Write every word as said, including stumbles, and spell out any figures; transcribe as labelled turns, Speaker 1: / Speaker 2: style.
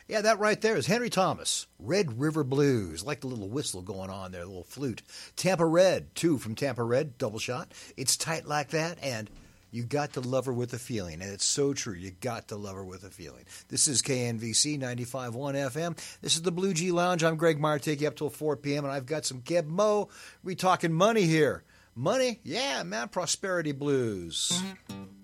Speaker 1: Yeah, that right there is Henry Thomas, Red River Blues. Like the little whistle going on there, the little flute. Tampa Red, two from Tampa Red, double shot. It's tight like that, and you got to love her with a feeling, and it's so true. You got to love her with a feeling. This is K N V C ninety-five point one F M. This is the Blue G Lounge. I'm Greg Meyer, take you up till four p.m., and I've got some Geb Mo. We talking money here. Money? Yeah, man, prosperity blues. Mm-hmm.